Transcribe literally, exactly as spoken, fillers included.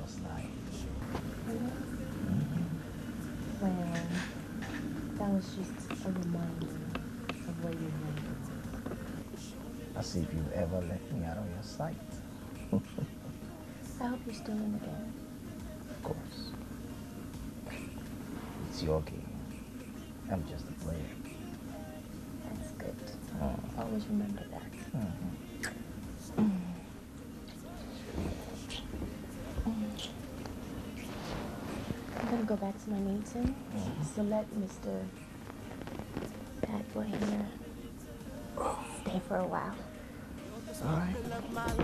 last night. Really? Mm-hmm. Well, that was just a reminder of where your mind was. As if you've ever let me out of your sight. I hope you're still in the game. Of course. It's your game. I'm just a player. That's good. Mm. Always remember that. Mhm. I'm gonna go back to my meeting. So let Mister Pat Boy here stay for a while. All right.